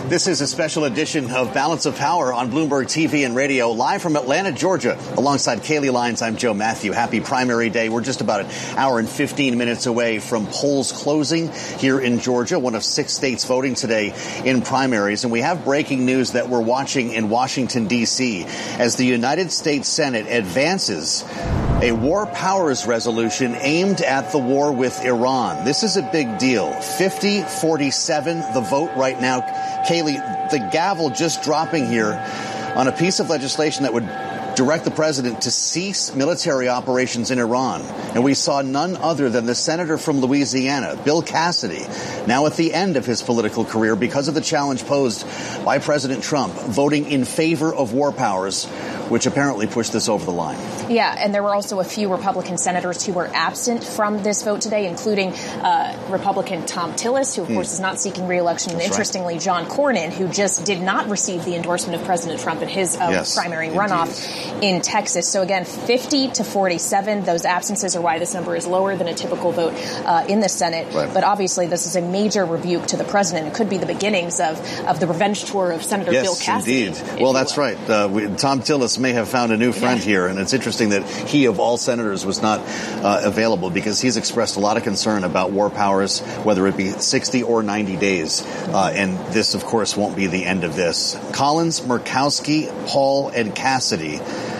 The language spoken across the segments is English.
This is a special edition of Balance of Power on Bloomberg TV and radio, live from Atlanta, Georgia. Alongside Kaylee Lyons, I'm Joe Matthew. Happy primary day. We're just about an hour and 15 minutes away from polls closing here in Georgia, one of 6 states voting today in primaries. And we have breaking news that we're watching in Washington, D.C. as the United States Senate advances a war powers resolution aimed at the war with Iran. This is a big deal. 50-47, the vote right now. Kaylee, the gavel just dropping here on a piece of legislation that would direct the president to cease military operations in Iran. And we saw none other than the senator from Louisiana, Bill Cassidy, now at the end of his political career because of the challenge posed by President Trump, voting in favor of war powers, which apparently pushed this over the line. Yeah, and there were also a few Republican senators who were absent from this vote today, including Republican Tom Tillis, who, of course, is not seeking re-election. And interestingly, John Cornyn, who just did not receive the endorsement of President Trump in his primary runoff in Texas. So, again, 50-47. Those absences are why this number is lower than a typical vote in the Senate. Right. But obviously, this is a major rebuke to the president. It could be the beginnings of the revenge tour of Senator Bill Cassidy. Yes, indeed. Well, that's right. Tom Tillis may have found a new friend here, and it's interesting that he, of all senators, was not available because he's expressed a lot of concern about war powers, whether it be 60 or 90 days. And this, of course, won't be the end of this. Collins, Murkowski, Paul, and Cassidy.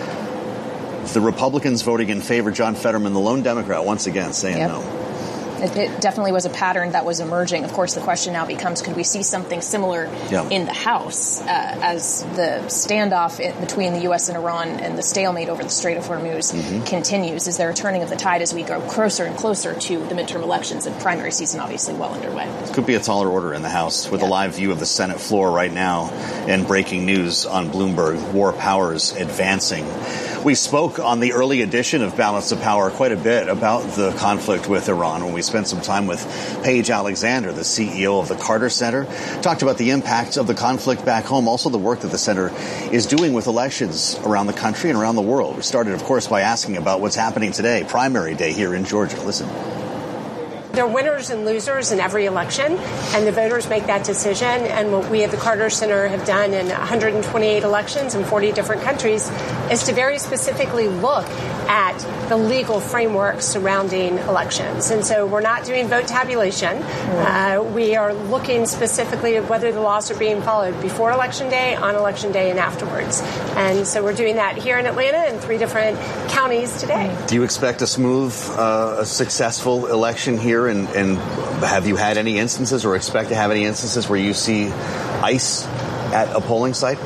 The Republicans voting in favor. John Fetterman, the lone Democrat, once again saying no. It definitely was a pattern that was emerging. Of course, the question now becomes, could we see something similar in the House as the standoff between the U.S. and Iran and the stalemate over the Strait of Hormuz continues? Is there a turning of the tide as we go closer and closer to the midterm elections and primary season obviously well underway? Could be a taller order in the House with a live view of the Senate floor right now and breaking news on Bloomberg, war powers advancing. We spoke on the early edition of Balance of Power quite a bit about the conflict with Iran when we spent some time with Paige Alexander, the CEO of the Carter Center, talked about the impact of the conflict back home, also the work that the center is doing with elections around the country and around the world. We started, of course, by asking about what's happening today, primary day here in Georgia. Listen. There are winners and losers in every election, and the voters make that decision. And what we at the Carter Center have done in 128 elections in 40 different countries is to very specifically look at the legal framework surrounding elections. And so we're not doing vote tabulation. We are looking specifically at whether the laws are being followed before Election Day, on Election Day, and afterwards. And so we're doing that here in Atlanta in 3 different counties today. Do you expect a smooth, a successful election here? And have you had any instances or expect to have any instances where you see ICE at a polling site?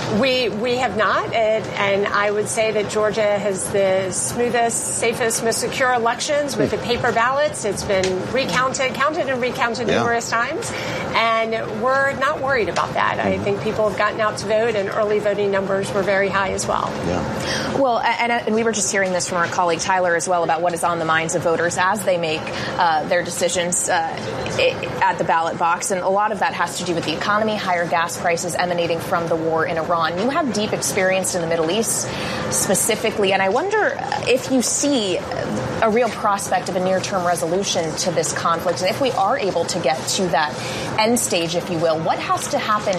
We have not, and I would say that Georgia has the smoothest, safest, most secure elections with the paper ballots. It's been counted and recounted numerous times, and we're not worried about that. I think people have gotten out to vote, and early voting numbers were very high as well. Yeah. Well, and we were just hearing this from our colleague Tyler as well about what is on the minds of voters as they make their decisions at the ballot box, and a lot of that has to do with the economy, higher gas prices emanating from the war in Iran. You have deep experience in the Middle East specifically, and I wonder if you see a real prospect of a near-term resolution to this conflict. And if we are able to get to that end stage, if you will, what has to happen